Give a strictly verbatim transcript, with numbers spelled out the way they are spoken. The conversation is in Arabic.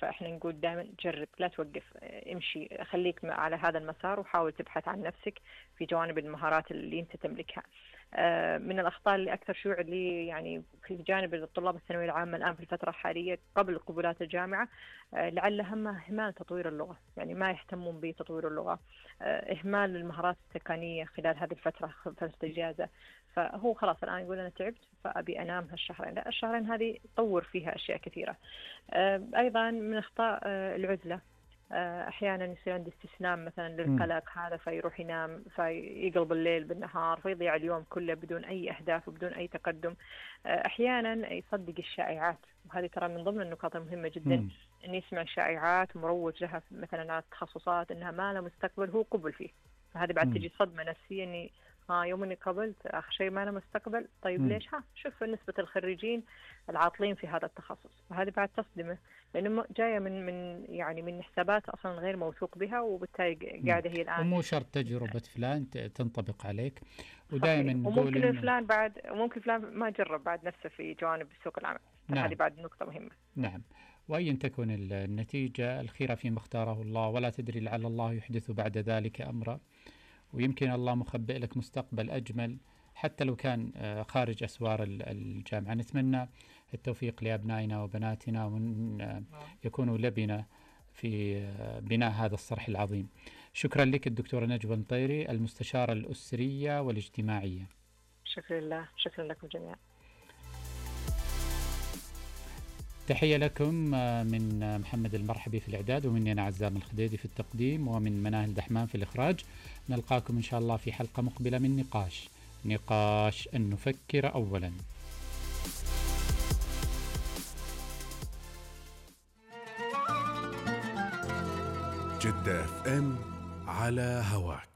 فإحنا نقول دائما جرب، لا توقف، امشي، خليك على هذا المسار وحاول تبحث عن نفسك في جوانب المهارات اللي أنت تملكها. من الأخطاء اللي أكثر شيوع اللي يعني في جانب الطلاب الثانوية العامة الآن في الفترة الحالية قبل قبولات الجامعة، لعل همها إهمال تطوير اللغة، يعني ما يهتمون بتطوير اللغة، إهمال المهارات التقنية خلال هذه الفترة، فترة الإجازة. فهو خلاص الآن يقول أنا تعبت فأبي أنام هالشهرين، لا، الشهرين هذه طور فيها أشياء كثيرة. أيضا من أخطاء العزلة، أحيانا يصير عندي استسلام مثلا للقلق هذا، فيروح ينام فيقلب الليل بالنهار، فيضيع اليوم كله بدون أي أهداف وبدون أي تقدم. أحيانا يصدق الشائعات، وهذه ترى من ضمن النقاط المهمة جدا، مم. أن يسمع شائعات مروج لها مثلا على التخصصات أنها ما لها مستقبل هو قبل فيه، فهذه بعد تجي صدمة نفسية أني ها يوم اني قبلت اخر شيء ما انا مستقبل. طيب م. ليش؟ ها شوف نسبة الخريجين العاطلين في هذا التخصص، فهذه بعد تصدمه، لانه جايه من من يعني من حسابات اصلا غير موثوق بها، وبالتالي قاعده هي الان ومو شرط تجربة فلان تنطبق عليك. ودائما نقول وممكن فلان بعد ممكن فلان ما جرب بعد نفسه في جوانب سوق العمل. نعم. هذه بعد نقطة مهمة. نعم. وأيا تكن النتيجة الخيرة فيما اختاره الله، ولا تدري لعل الله يحدث بعد ذلك أمرا، ويمكن الله مخبئ لك مستقبل أجمل حتى لو كان خارج أسوار الجامعة. نتمنى التوفيق لأبنائنا وبناتنا، وأن يكونوا لبنة في بناء هذا الصرح العظيم. شكرا لك الدكتورة نجوى المطيري، المستشارة الأسرية والاجتماعية. شكرا لله، شكرا لكم جميعا. تحية لكم من محمد المرحبي في الإعداد، ومني أنا عزام الخديدي في التقديم، ومن مناهل دحمان في الإخراج. نلقاكم إن شاء الله في حلقة مقبلة من نقاش نقاش أن نفكر أولا. جدة اف ام على هواك.